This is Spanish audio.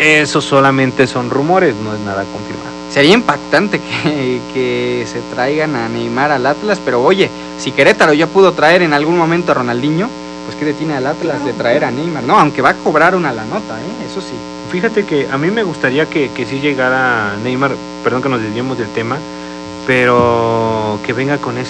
Eso solamente son rumores, no es nada confirmado. Sería impactante que se traigan a Neymar al Atlas, pero oye, si Querétaro ya pudo traer en algún momento a Ronaldinho, pues ¿qué detiene al Atlas de traer a Neymar? No, aunque va a cobrar una la nota, eso sí. Fíjate que a mí me gustaría que sí llegara Neymar, perdón que nos desviemos del tema, pero que venga con ese